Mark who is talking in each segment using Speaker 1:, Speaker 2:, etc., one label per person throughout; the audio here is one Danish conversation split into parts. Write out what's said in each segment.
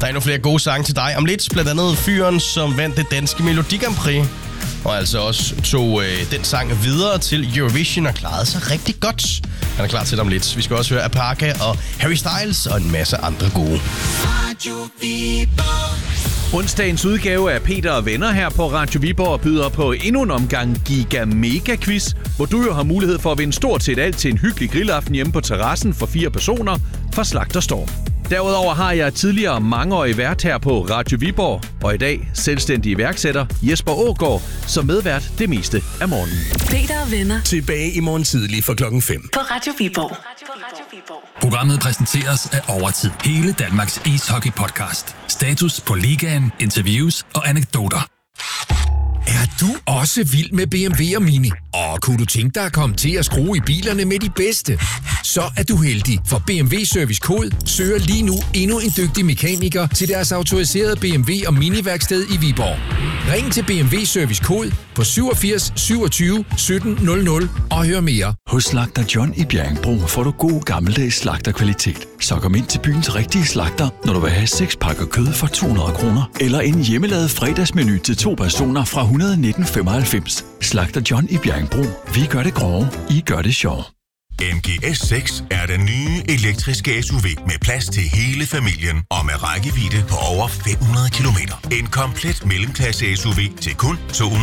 Speaker 1: Der er endnu flere gode sange til dig om lidt. Blandt andet fyren, som vandt det danske Melodi Grand Prix. Og altså også tog den sang videre til Eurovision og klarede sig rigtig godt. Han er klar til det om lidt. Vi skal også høre Apaka og Harry Styles og en masse andre gode.
Speaker 2: Onsdagens udgave af Peter og Venner her på Radio Viborg byder på endnu en omgang Giga Mega Quiz, hvor du jo har mulighed for at vinde stort set alt til en hyggelig grillaften hjemme på terrassen for 4 personer fra Slagter Storm. Derudover har jeg tidligere mangeårig vært her på Radio Viborg, og i dag selvstændig iværksætter Jesper Aagaard, som medvært det meste af morgenen.
Speaker 3: Peter og Venner.
Speaker 4: Tilbage i morgen tidlig fra 5:00.
Speaker 3: På Radio Viborg.
Speaker 5: Programmet præsenteres af Overtid. Hele Danmarks ishockey-podcast. Status på ligaen, interviews og anekdoter.
Speaker 6: Er du også vild med BMW og Mini? Og kunne du tænke dig at komme til at skrue i bilerne med de bedste? Så er du heldig, for BMW Service Kode søger lige nu endnu en dygtig mekaniker til deres autoriserede BMW og Mini-værksted i Viborg. Ring til BMW Service Kode på 87 27 17 00 og hør mere.
Speaker 7: Hos Slagter John i Bjerringbro får du god gammeldags slagterkvalitet. Så kom ind til byens rigtige slagter, når du vil have 6 pakker kød for 200 kroner. Eller en hjemmelavet fredagsmenu til 2 personer fra 119,95. Slagter John i Bjerringbro. Vi gør det grove, I gør det sjov.
Speaker 8: MG S6 er den nye elektriske SUV med plads til hele familien og med rækkevidde på over 500 kilometer. En komplet mellemklasse SUV til kun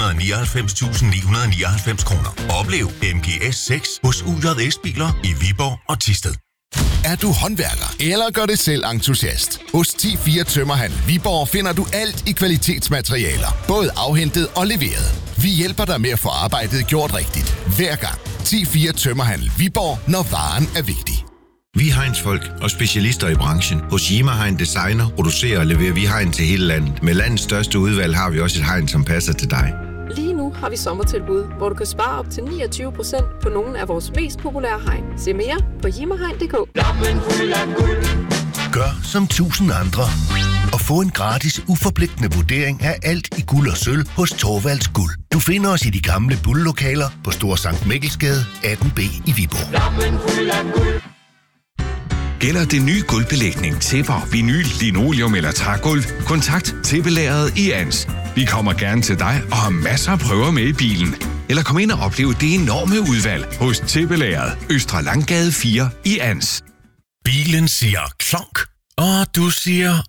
Speaker 8: 299.999 kroner. Oplev MG S6 hos UJS Biler i Viborg og Thisted.
Speaker 9: Er du håndværker eller gør det selv entusiast? Hos 10-4 Tømmerhandel Viborg finder du alt i kvalitetsmaterialer, både afhentet og leveret. Vi hjælper dig med at få arbejdet gjort rigtigt, hver gang. 10-4 Tømmerhandel Viborg, når varen er vigtig.
Speaker 10: Vi er Heinz-folk og specialister i branchen. Hos Yima Hein designer, producerer og leverer vi hegn til hele landet. Med landets største udvalg har vi også et hegn, som passer til dig.
Speaker 11: Lige nu har vi sommertilbud, hvor du kan spare op til 29% på nogle af vores mest populære hegn. Se mere på jimmerhegn.dk.
Speaker 8: Gør som 1000 andre og få en gratis, uforpligtende vurdering af alt i guld og sølv hos Thorvalds Guld. Du finder os i de gamle bulllokaler på Stor Sankt Mikkelsgade 18B i Viborg.
Speaker 12: Gælder det nye gulvbelægning, tæpper, vinyl, linoleum eller trægulv? Kontakt Tæppelageret i Ans. Vi kommer gerne til dig og har masser af prøver med i bilen. Eller kom ind og opleve det enorme udvalg hos Tæppelageret, Østre Langgade 4 i Ans.
Speaker 8: Bilen siger klonk, og du siger